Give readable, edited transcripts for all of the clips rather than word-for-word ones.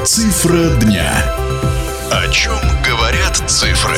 Цифра дня. О чем говорят цифры?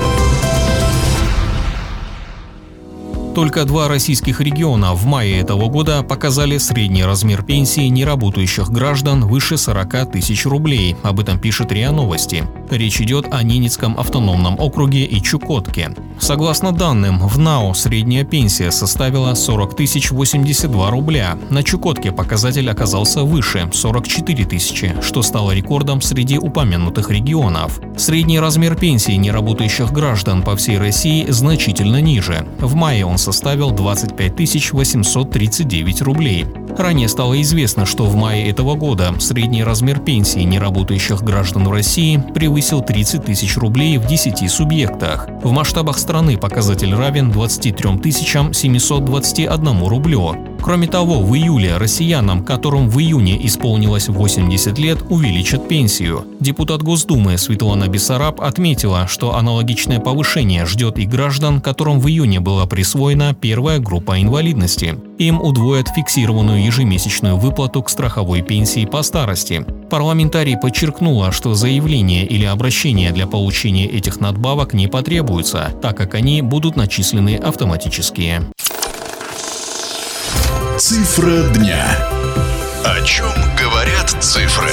Только 2 российских региона в мае этого года показали средний размер пенсии неработающих граждан выше 40 тысяч рублей. Об этом пишет РИА Новости. Речь идет о Ненецком автономном округе и Чукотке. Согласно данным, в НАО средняя пенсия составила 40 082 рубля. На Чукотке показатель оказался выше – 44 тысячи, что стало рекордом среди упомянутых регионов. Средний размер пенсии неработающих граждан по всей России значительно ниже. В мае он составил 25 839 рублей. Ранее стало известно, что в мае этого года средний размер пенсии неработающих граждан в России превысил 30 тысяч рублей в 10 субъектах. В масштабах страны показатель равен 23 721 рублю. Кроме того, в июле россиянам, которым в июне исполнилось 80 лет, увеличат пенсию. Депутат Госдумы Светлана Бессараб отметила, что аналогичное повышение ждет и граждан, которым в июне была присвоена первая группа инвалидности. Им удвоят фиксированную ежемесячную выплату к страховой пенсии по старости. Парламентарий подчеркнула, что заявление или обращение для получения этих надбавок не потребуется, так как они будут начислены автоматически. Цифра дня. О чем говорят цифры?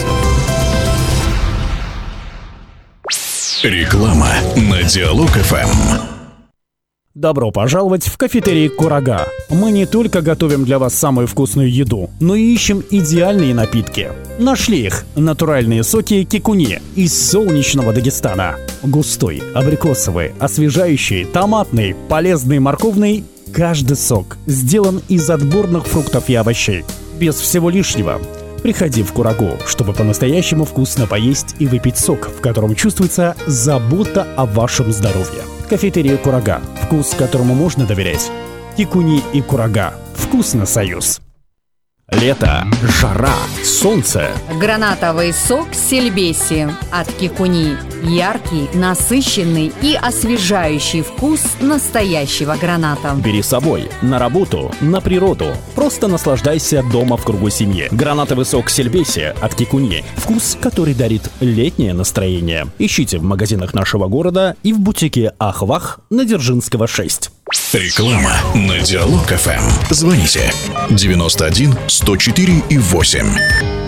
Реклама на Диалог ФМ. Добро пожаловать в кафетерий «Курага». Мы не только готовим для вас самую вкусную еду, но и ищем идеальные напитки. Нашли их – натуральные соки кикуни из солнечного Дагестана. Густой, абрикосовый, освежающий, томатный, полезный, морковный – каждый сок сделан из отборных фруктов и овощей. Без всего лишнего. Приходи в Курагу, чтобы по-настоящему вкусно поесть и выпить сок, в котором чувствуется забота о вашем здоровье. Кафетерия «Курага». Вкус, которому можно доверять. Кикуни и Курага. Вкусно союз. Лето, жара, солнце. Гранатовый сок Сельбеси от Кикуни. Яркий, насыщенный и освежающий вкус настоящего граната. Бери с собой на работу, на природу. Просто наслаждайся дома в кругу семьи. Гранатовый сок Сельбеси от Кикуни. Вкус, который дарит летнее настроение. Ищите в магазинах нашего города и в бутике Ахвах на Дзержинского 6. Реклама на Диалог ФМ. Звоните 91 104 и 8.